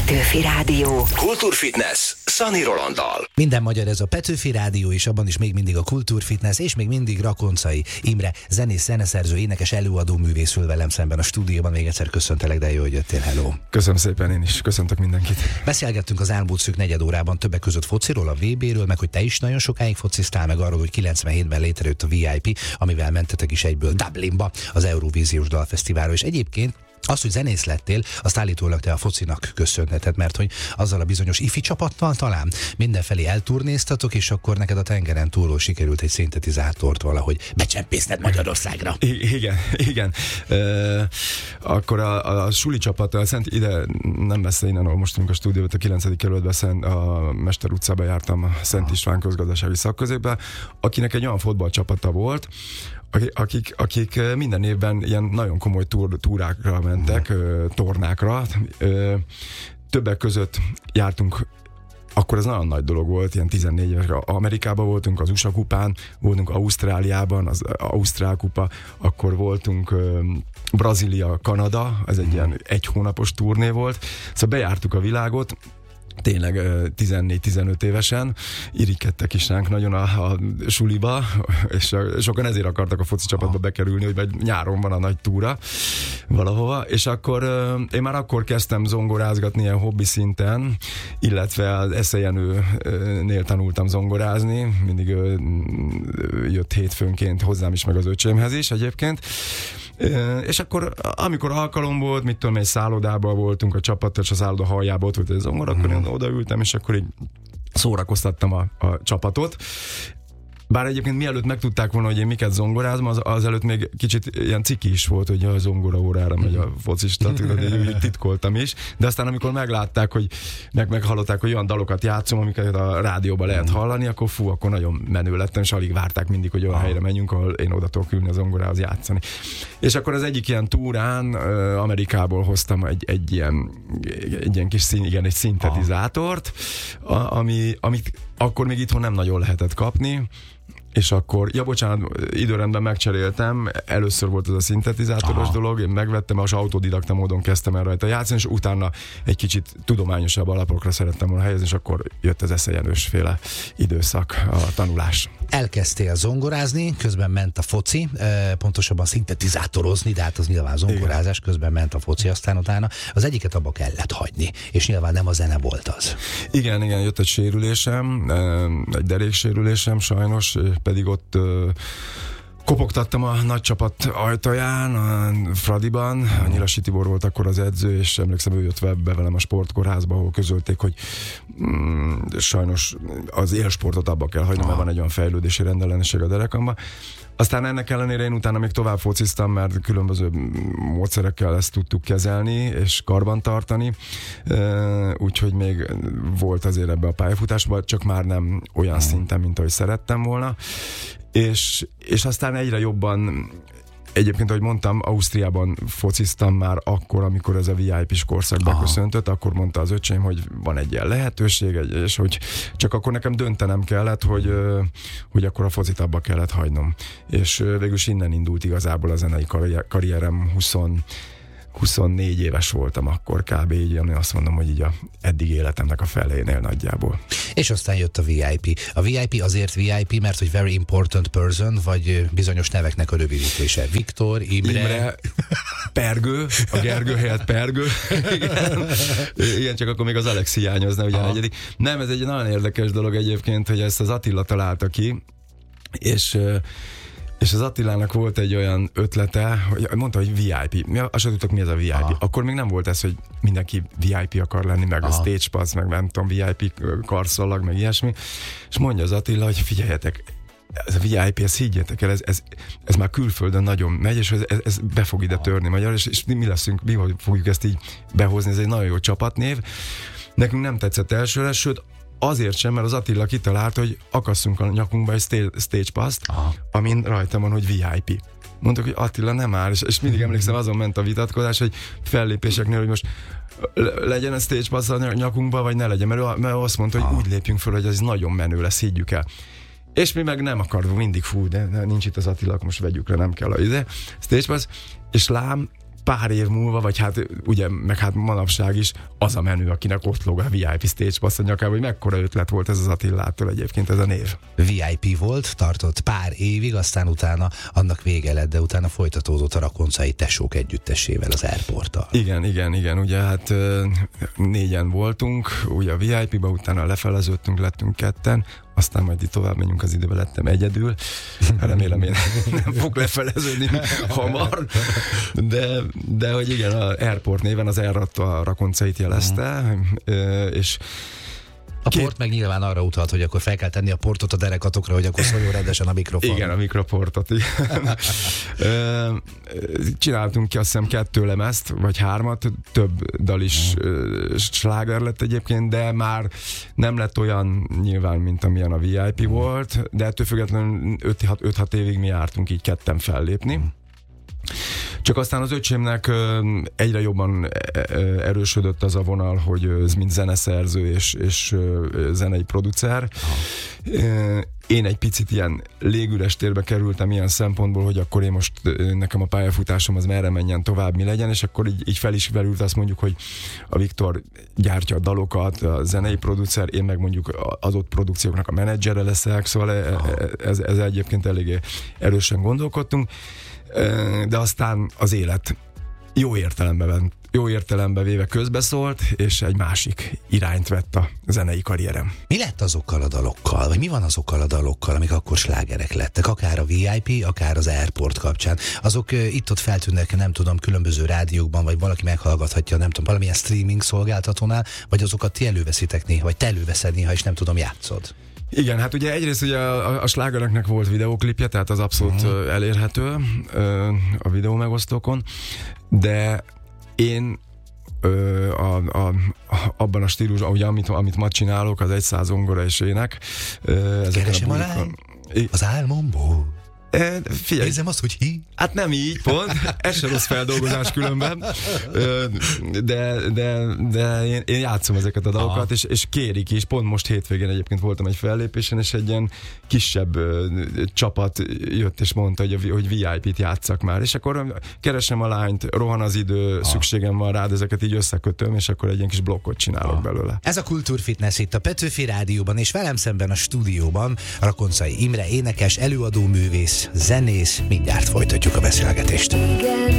Petőfi Rádió. Kultúrfitness Szani Rolanddal. Minden magyar, ez a Petőfi Rádió, és abban is még mindig a Kultúrfitness, és még mindig Rakoncai Imre, zenész, zeneszerző, énekes, előadó művész ül velem szemben a stúdióban. Még egyszer köszöntelek, de jó, hogy jöttél. Hello! Köszönöm szépen, én is. Köszöntök mindenkit. Beszélgettünk az elmúlt szűk negyed órában többek között fociról, a VB-ről, meg hogy te is nagyon sokáig fociztál, meg arról, hogy 97-ben létrejött a VIP, amivel mentetek is egyből Dublinba, az Eurovíziós Dalfesztiválra, és egyébként azt, hogy zenész lettél, azt állítólag te a focinak köszönheted, mert hogy azzal a bizonyos ifi csapattal talán mindenfelé elturnéztatok, és akkor neked a tengeren túlról sikerült egy szintetizátort valahogy becsempészned Magyarországra. Igen. Akkor a suli csapat, ide nem messze innen, ahol most a stúdióban, a 9. kerületben, a Mester utcába jártam a Szent István közgazdasági szakközépbe, akinek egy olyan fotballcsapata volt, akik minden évben ilyen nagyon komoly túrákra mentek, tornákra. Többek között jártunk, akkor ez nagyon nagy dolog volt, ilyen 14 évesre. Amerikában voltunk, az USA kupán, voltunk Ausztráliában, az Ausztrál kupa, akkor voltunk Brazília, Kanada, ez egy ilyen 1 hónapos turné volt. Szóval bejártuk a világot, tényleg 14-15 évesen, irigykedtek is ránk nagyon a suliba, és sokan ezért akartak a foci csapatba bekerülni, hogy nyáron van a nagy túra valahova, és akkor én már akkor kezdtem zongorázgatni ilyen hobbi szinten, illetve az Eszelyenőnél tanultam zongorázni, mindig jött hétfőnként hozzám is, meg az öcsémhez is egyébként. És akkor, amikor alkalom volt, mit tudom, egy szállodában voltunk a csapattal, és a szálloda hajjában ott volt egy zongor, akkor én odaültem, és akkor így szórakoztattam a csapatot. Bár egyébként mielőtt megtudták volna, hogy én miket zongorázom, az előtt még kicsit ilyen ciki is volt, hogy a zongora órára megy a focista, úgy titkoltam is. De aztán amikor meglátták, hogy meghallották, hogy olyan dalokat játszom, amiket a rádióban lehet hallani, akkor nagyon menő lettem, és alig várták mindig, hogy olyan helyre menjünk, ahol én oda tudok ülni a zongorához játszani. És akkor az egyik ilyen túrán Amerikából hoztam egy ilyen kis egy szintetizátort, amit akkor még itthon nem nagyon lehetett kapni, és akkor, időrendben megcseréltem, először volt ez a szintetizátoros dolog, én megvettem, és autodidakta módon kezdtem el rajta játszani, és utána egy kicsit tudományosabb alapokra szerettem volna helyezni, és akkor jött az Eszelyenős féle időszak, a tanulás. Elkezdtél zongorázni, közben ment a foci, pontosabban szintetizátorozni, de hát az nyilván zongorázás, közben ment a foci, aztán utána az egyiket abba kellett hagyni, és nyilván nem a zene volt az. Igen, jött egy sérülésem, egy deréksérülésem sajnos, pedig ott kopogtattam a nagy csapat ajtaján, a Fradiban, a Nyilasi Tibor volt akkor az edző, és emlékszem, ő jött be velem a sportkórházba, ahol közölték, hogy sajnos az élsportot abba kell hagyni, mert van egy olyan fejlődési rendellenesség a derekamban. Aztán ennek ellenére én utána még tovább fociztam, mert különböző módszerekkel ezt tudtuk kezelni és karbantartani, úgyhogy még volt azért ebbe a pályafutásban, csak már nem olyan szinten, mint ahogy szerettem volna. És aztán egyre jobban, egyébként, ahogy mondtam, Ausztriában fociztam már akkor, amikor ez a VIP-s korszak beköszöntött, akkor mondta az öcsém, hogy van egy ilyen lehetőség, és hogy csak akkor nekem döntenem kellett, hogy akkor a focit abba kellett hagynom. És végülis innen indult igazából a zenei karrierem, 24 éves voltam akkor kb. Így, ami azt mondom, hogy így a eddig életemnek a felénél nagyjából. És aztán jött a VIP. A VIP azért VIP, mert hogy very important person, vagy bizonyos neveknek a rövidítése. Viktor, Imre, Pergő, a Gergő helyett Pergő. Igen, csak akkor még az Alex hiányozna, ugye a negyedik. Nem, ez egy nagyon érdekes dolog egyébként, hogy ezt az Attila találta ki, és az Attilának volt egy olyan ötlete, hogy mondta, hogy VIP. Azt sem tudtok, mi ez a VIP. Akkor még nem volt ez, hogy mindenki VIP akar lenni, meg a stage pass, meg nem tudom, VIP karszallag, meg ilyesmi. És mondja az Attila, hogy figyeljetek, ez a VIP, ezt higgyétek el, ez már külföldön nagyon megy, és ez be fog ide törni magyar, és mi leszünk, mi fogjuk ezt így behozni, ez egy nagyon jó csapatnév. Nekünk nem tetszett elsőre, sőt, azért sem, mert az Attila kitalált, hogy akasszunk a nyakunkba egy stage pass-t, amin rajta van, hogy VIP. Mondtuk, hogy Attila nem áll, és mindig emlékszem, azon ment a vitatkozás, hogy fellépéseknél, hogy most legyen a stage pass a nyakunkba, vagy ne legyen, mert azt mondta, hogy úgy lépjünk föl, hogy ez nagyon menő lesz, higgyük el. És mi meg nem akarunk, mindig de nincs itt az Attila, most vegyük le, nem kell a ide. Stage pass, és lám, pár év múlva, vagy hát ugye, meg hát manapság is az a menő, akinek ott lóg a VIP Stage Pass a nyakába, hogy mekkora ötlet volt ez az Attilától egyébként ez a név. VIP volt, tartott pár évig, aztán utána annak vége lett, de utána folytatódott a Rakoncai Tesók együttesével, az Airporttal. Igen, ugye hát 4-en voltunk, ugye a VIP-ba, utána lefeleződtünk, lettünk 2-en, aztán majd itt tovább menjünk az időben, lettem egyedül. Remélem én nem fog lefeleződni hamar. De hogy igen, az Airport néven az Air a Rakoncait jelezte, és a port meg nyilván arra utalt, hogy akkor fel kell tenni a portot a derekatokra, hogy akkor szóljon rendesen a mikrofon. Igen, a mikroportot. Csináltunk ki azt hiszem 2 lemezt, vagy 3, több dal is sláger lett egyébként, de már nem lett olyan nyilván, mint amilyen a VIP volt, de ettől függetlenül 5-6 évig mi jártunk így 2-en fellépni. Csak aztán az öcsémnek egyre jobban erősödött az a vonal, hogy ez mint zeneszerző és zenei producer. Én egy picit ilyen légüres térbe kerültem ilyen szempontból, hogy akkor én most nekem a pályafutásom az merre menjen tovább, mi legyen, és akkor így fel is velült azt mondjuk, hogy a Viktor gyártja a dalokat, a zenei producer, én meg mondjuk az ott produkcióknak a menedzsere leszek, szóval ez egyébként eléggé erősen gondolkodtunk. De aztán az élet jó értelemben véve közbeszólt, és egy másik irányt vett a zenei karrierem. Mi lett azokkal a dalokkal, vagy mi van azokkal a dalokkal, amik akkor slágerek lettek, akár a VIP, akár az Airport kapcsán? Azok itt-ott feltűnnek, nem tudom, különböző rádiókban, vagy valaki meghallgathatja, nem tudom, valamilyen streaming szolgáltatónál, vagy azokat ti előveszitek néha, vagy te előveszed néha, és nem tudom, játszod? Igen, hát ugye egyrészt ugye a slágereknek volt videóklipje, tehát az abszolút elérhető a videó megosztókon, de én abban a stílusban, ugye, amit ma csinálok, az 100 zongora és ének. Keresem a lány az álmomból. Figyelj. Nézem azt, hogy Hát nem így, pont. Ez sem rossz feldolgozás különben. De én játszom ezeket a dalokat, és kérik is. Pont most hétvégén egyébként voltam egy fellépésen, és egy ilyen kisebb csapat jött és mondta, hogy VIP-t játsszak már. És akkor keresem a lányt, rohan az idő, szükségem van rád, ezeket így összekötöm, és akkor egy ilyen kis blokkot csinálok belőle. Ez a Kultúrfitness itt a Petőfi Rádióban, és velem szemben a stúdióban Rakoncai Imre énekes, előadó művész, zenész, mindjárt folytatjuk a beszélgetést. Igen.